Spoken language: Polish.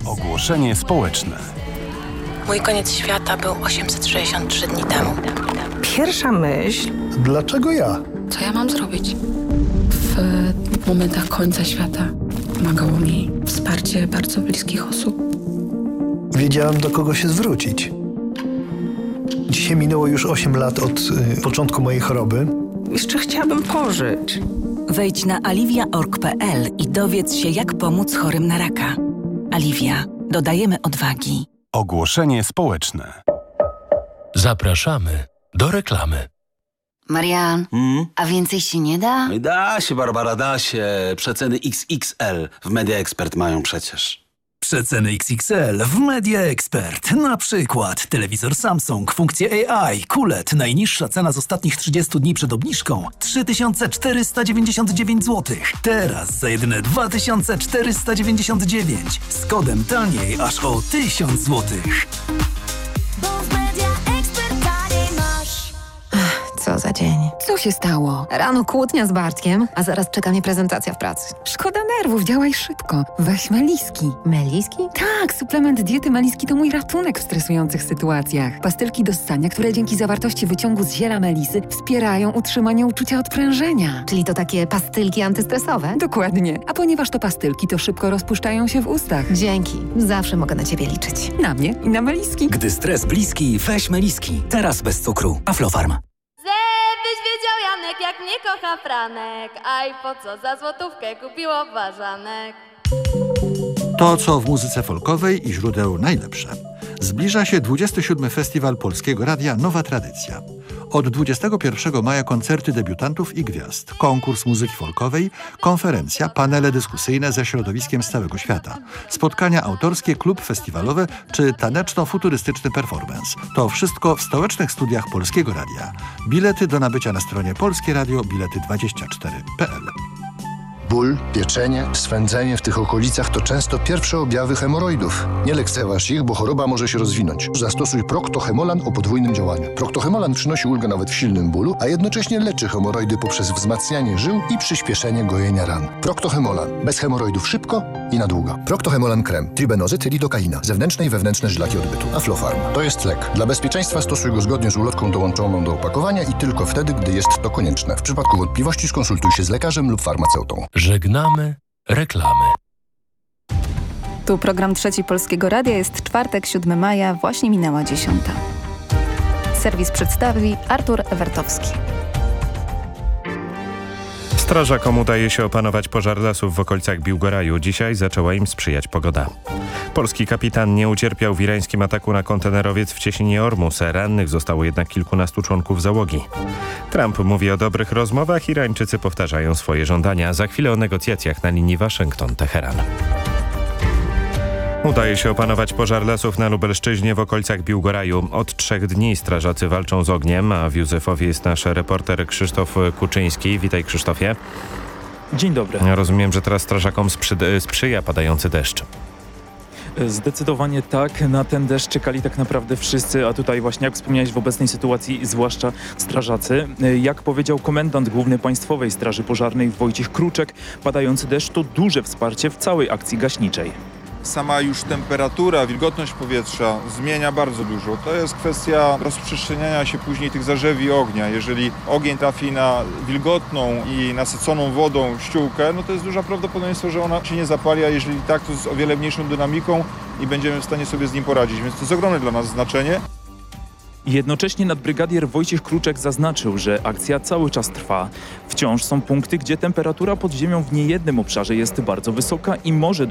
Ogłoszenie społeczne. Mój koniec świata był 863 dni temu. Pierwsza myśl... Dlaczego ja? Co ja mam zrobić? W momentach końca świata pomagało mi wsparcie bardzo bliskich osób. Wiedziałem, do kogo się zwrócić. Dzisiaj minęło już 8 lat od początku mojej choroby. Jeszcze chciałabym pożyć. Wejdź na aliwia.org.pl i dowiedz się, jak pomóc chorym na raka. Aliwia. Dodajemy odwagi. Ogłoszenie społeczne. Zapraszamy do reklamy. Marian, a więcej się nie da? Da się, Barbara, da się. Przeceny XXL w Media Expert mają przecież. Przeceny XXL w Media Expert. Na przykład telewizor Samsung, funkcje AI, QLED. Najniższa cena z ostatnich 30 dni przed obniżką 3499 zł. Teraz za jedyne 2499. Z kodem taniej aż o 1000 zł. Co za dzień. Co się stało? Rano kłótnia z Bartkiem, a zaraz czeka mnie prezentacja w pracy. Szkoda nerwów, działaj szybko. Weź Meliski. Meliski? Tak, suplement diety Meliski to mój ratunek w stresujących sytuacjach. Pastylki do ssania, które dzięki zawartości wyciągu z ziela melisy wspierają utrzymanie uczucia odprężenia. Czyli to takie pastylki antystresowe? Dokładnie. A ponieważ to pastylki, to szybko rozpuszczają się w ustach. Dzięki. Zawsze mogę na ciebie liczyć. Na mnie i na Meliski. Gdy stres bliski, weź Meliski. Teraz bez cukru. Aflofarm. Żebyś wiedział, Janek, jak mnie kocha Franek. Aj, po co za złotówkę kupiło ważanek? To, co w muzyce folkowej i źródeł najlepsze. Zbliża się 27. Festiwal Polskiego Radia Nowa Tradycja. Od 21 maja koncerty debiutantów i gwiazd, konkurs muzyki folkowej, konferencja, panele dyskusyjne ze środowiskiem z całego świata, spotkania autorskie, klub festiwalowe czy taneczno-futurystyczny performance. To wszystko w stołecznych studiach Polskiego Radia. Bilety do nabycia na stronie Polskie Radio bilety24.pl. Ból, pieczenie, swędzenie w tych okolicach to często pierwsze objawy hemoroidów. Nie lekceważ ich, bo choroba może się rozwinąć. Zastosuj Procto-Hemolan o podwójnym działaniu. Procto-Hemolan przynosi ulgę nawet w silnym bólu, a jednocześnie leczy hemoroidy poprzez wzmacnianie żył i przyspieszenie gojenia ran. Procto-Hemolan. Bez hemoroidów szybko i na długo. Procto-Hemolan krem. Tribenozyt, lidokaina. Zewnętrzne i wewnętrzne żylaki odbytu. Aflofarm. To jest lek. Dla bezpieczeństwa stosuj go zgodnie z ulotką dołączoną do opakowania i tylko wtedy, gdy jest to konieczne. W przypadku wątpliwości skonsultuj się z lekarzem lub farmaceutą. Żegnamy reklamy. Tu program Trzeci Polskiego Radia. Jest czwartek, 7 maja, właśnie minęła 10. Serwis przedstawi Artur Ewertowski. Strażakom udaje się opanować pożar lasów w okolicach Biłgoraju. Dzisiaj zaczęła im sprzyjać pogoda. Polski kapitan nie ucierpiał w irańskim ataku na kontenerowiec w cieśninie Ormus. Rannych zostało jednak kilkunastu członków załogi. Trump mówi o dobrych rozmowach, Irańczycy powtarzają swoje żądania. Za chwilę o negocjacjach na linii Waszyngton-Teheran. Udaje się opanować pożar lasów na Lubelszczyźnie w okolicach Biłgoraju. Od 3 dni strażacy walczą z ogniem, a w Józefowie jest nasz reporter Krzysztof Kuczyński. Witaj, Krzysztofie. Dzień dobry. Rozumiem, że teraz strażakom sprzyja padający deszcz. Zdecydowanie tak. Na ten deszcz czekali tak naprawdę wszyscy, a tutaj właśnie, jak wspomniałeś, w obecnej sytuacji zwłaszcza strażacy. Jak powiedział komendant główny Państwowej Straży Pożarnej Wojciech Kruczek, padający deszcz to duże wsparcie w całej akcji gaśniczej. Sama już temperatura, wilgotność powietrza zmienia bardzo dużo. To jest kwestia rozprzestrzeniania się później tych zarzewi ognia. Jeżeli ogień trafi na wilgotną i nasyconą wodą ściółkę, no to jest duże prawdopodobieństwo, że ona się nie zapali, a jeżeli tak, to z o wiele mniejszą dynamiką i będziemy w stanie sobie z nim poradzić. Więc to jest ogromne dla nas znaczenie. Jednocześnie nadbrygadier Wojciech Kruczek zaznaczył, że akcja cały czas trwa. Wciąż są punkty, gdzie temperatura pod ziemią w niejednym obszarze jest bardzo wysoka i może